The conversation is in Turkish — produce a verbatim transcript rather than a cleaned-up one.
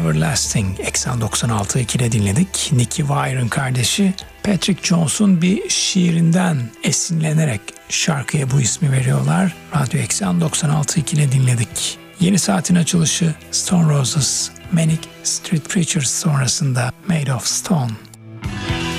Everlasting Eksen doksan altı nokta iki ile dinledik. Nicky Wire'ın kardeşi Patrick Jones'un bir şiirinden esinlenerek şarkıya bu ismi veriyorlar. Radyo Eksen doksan altı nokta iki ile dinledik. Yeni saatin açılışı Stone Roses, Manic Street Preachers sonrasında Made of Stone.